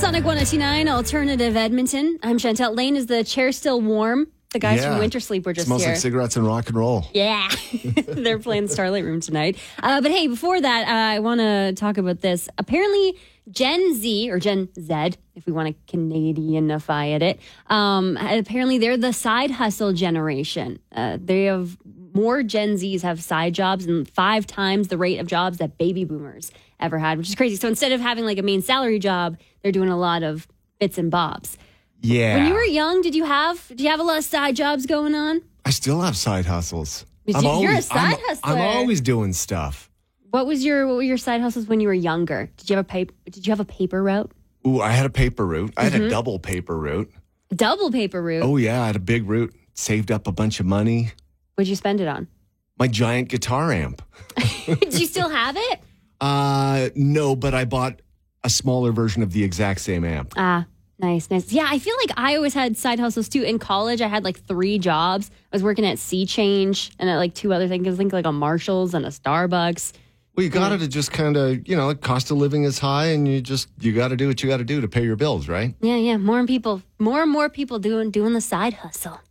Sonic 102.9 Alternative Edmonton. I'm Chantel. Lane, is the chair still warm? The guys from Winter Sleep were just smells here. like cigarettes and rock and roll. Yeah. They're playing Starlight Room tonight. But hey, before that, I want to talk about this. Apparently, Gen Z, or Gen Z, if we want to Canadianify it, apparently they're the side hustle generation. They have more Gen Zs have side jobs and 5 times the rate of jobs that baby boomers ever had, which is crazy. So instead of having like a main salary job, they're doing a lot of bits and bobs. Yeah. When you were young, did you have a lot of side jobs going on? I still have side hustles. You're a side hustler. I'm always doing stuff. What were your side hustles when you were younger? Did you have a paper route? Ooh, I had a paper route. I had a double paper route. Double paper route? Oh, yeah. I had a big route. Saved up a bunch of money. What'd you spend it on? My giant guitar amp. Do you still have it? No, but I bought a smaller version of the exact same amp. Nice. Yeah, I feel like I always had side hustles too. In college, I had like 3 jobs. I was working at Sea Change and at like 2 other things. I think like a Marshall's and a Starbucks. Well, you got to just kind of, cost of living is high and you got to do what you got to do to pay your bills, right? Yeah. More and more people doing the side hustle.